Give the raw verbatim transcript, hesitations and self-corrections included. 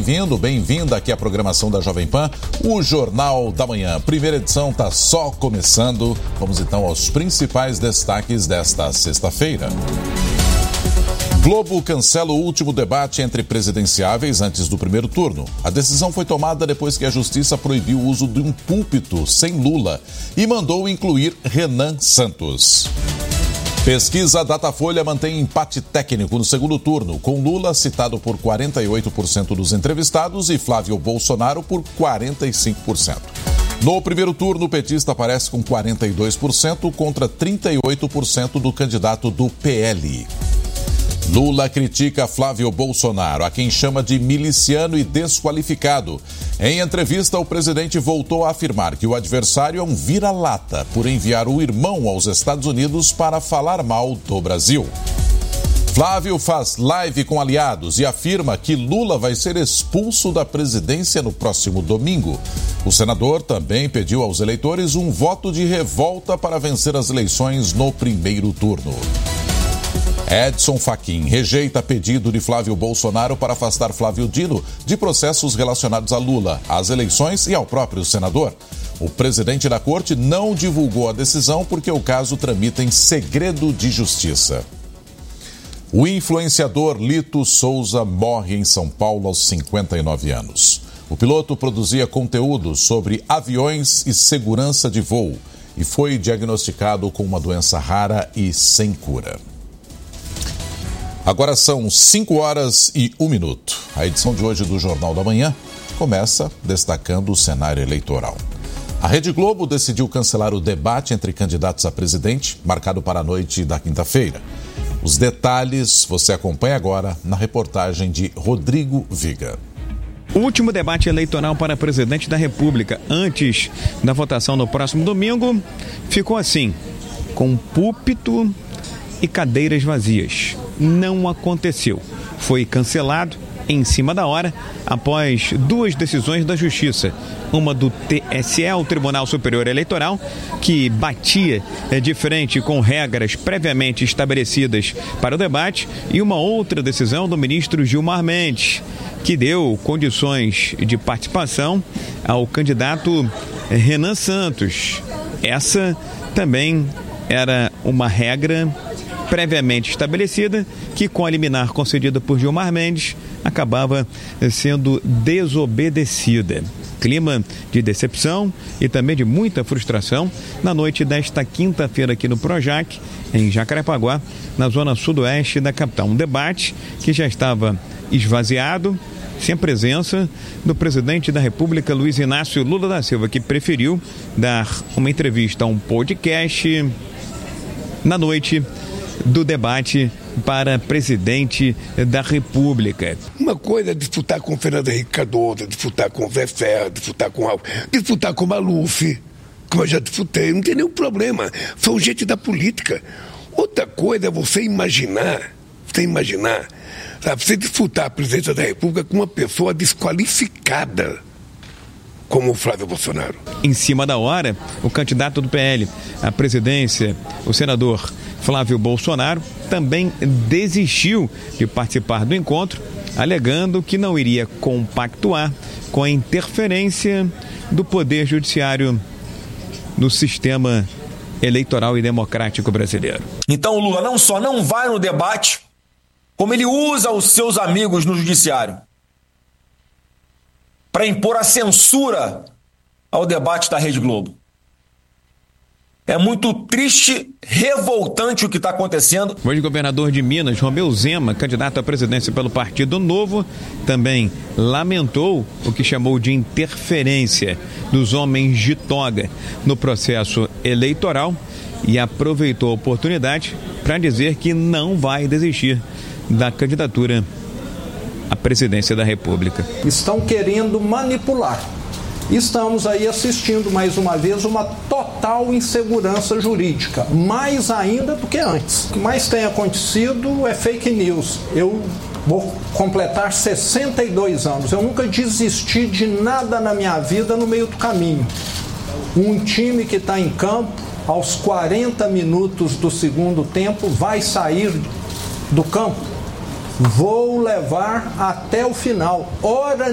bem-vindo, bem-vinda aqui à programação da Jovem Pan, o Jornal da Manhã. Primeira edição está só começando. Vamos então aos principais destaques desta sexta-feira. Globo cancela o último debate entre presidenciáveis antes do primeiro turno. A decisão foi tomada depois que a Justiça proibiu o uso de um púlpito sem Lula e mandou incluir Renan Santos. Pesquisa Datafolha mantém empate técnico no segundo turno, com Lula citado por quarenta e oito por cento dos entrevistados e Flávio Bolsonaro por quarenta e cinco por cento. No primeiro turno, o petista aparece com quarenta e dois por cento contra trinta e oito por cento do candidato do P L. Lula critica Flávio Bolsonaro, a quem chama de miliciano e desqualificado. Em entrevista, o presidente voltou a afirmar que o adversário é um vira-lata por enviar o irmão aos Estados Unidos para falar mal do Brasil. Flávio faz live com aliados e afirma que Lula vai ser expulso da presidência no próximo domingo. O senador também pediu aos eleitores um voto de revolta para vencer as eleições no primeiro turno. Edson Fachin rejeita pedido de Flávio Bolsonaro para afastar Flávio Dino de processos relacionados a Lula, às eleições e ao próprio senador. O presidente da corte não divulgou a decisão porque o caso tramita em segredo de justiça. O influenciador Lito Souza morre em São Paulo aos cinquenta e nove anos. O piloto produzia conteúdo sobre aviões e segurança de voo e foi diagnosticado com uma doença rara e sem cura. Agora são cinco horas e um minuto. A edição de hoje do Jornal da Manhã começa destacando o cenário eleitoral. A Rede Globo decidiu cancelar o debate entre candidatos a presidente, marcado para a noite da quinta-feira. Os detalhes você acompanha agora na reportagem de Rodrigo Viga. O último debate eleitoral para presidente da República, antes da votação no próximo domingo, ficou assim, com púlpito e cadeiras vazias. Não aconteceu. Foi cancelado em cima da hora, após duas decisões da Justiça. Uma do T S E, o Tribunal Superior Eleitoral, que batia de frente com regras previamente estabelecidas para o debate, e uma outra decisão do ministro Gilmar Mendes, que deu condições de participação ao candidato Renan Santos. Essa também era uma regra previamente estabelecida, que com a liminar concedida por Gilmar Mendes, acabava sendo desobedecida. Clima de decepção e também de muita frustração na noite desta quinta-feira aqui no Projac, em Jacarepaguá, na zona sudoeste da capital. Um debate que já estava esvaziado, sem a presença do presidente da República, Luiz Inácio Lula da Silva, que preferiu dar uma entrevista a um podcast na noite do debate para presidente da República. Uma coisa é disputar com Fernando Henrique Cardoso, disputar com Zé Serra, disputar com Alves, disputar com Maluf, como eu já disputei, não tem nenhum problema. São gente da política. Outra coisa é você imaginar, você imaginar, sabe, você disputar a presidência da República com uma pessoa desqualificada, como o Flávio Bolsonaro. Em cima da hora, o candidato do P L à presidência, o senador Flávio Bolsonaro, também desistiu de participar do encontro, alegando que não iria compactuar com a interferência do Poder Judiciário no sistema eleitoral e democrático brasileiro. Então o Lula não só não vai no debate, como ele usa os seus amigos no judiciário para impor a censura ao debate da Rede Globo. É muito triste, revoltante o que está acontecendo. O ex-governador de Minas, Romeu Zema, candidato à presidência pelo Partido Novo, também lamentou o que chamou de interferência dos homens de toga no processo eleitoral e aproveitou a oportunidade para dizer que não vai desistir da candidatura à presidência da República. Estão querendo manipular. Estamos aí assistindo mais uma vez uma total insegurança jurídica, mais ainda do que antes. O que mais tem acontecido é fake news. Eu vou completar sessenta e dois anos. Eu nunca desisti de nada na minha vida no meio do caminho. Um time que está em campo, aos quarenta minutos do segundo tempo, vai sair do campo. Vou levar até o final. Hora